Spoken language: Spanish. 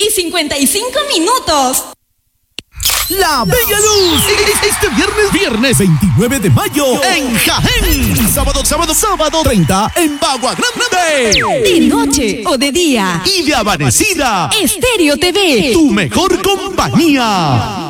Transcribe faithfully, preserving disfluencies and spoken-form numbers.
y cincuenta y cinco minutos. La Bella Luz, este viernes, viernes veintinueve de mayo en Jaén. Sábado, sábado, sábado treinta en Bagua Grande. De noche o de día. Y de amanecida. Estéreo T V. Tu mejor compañía.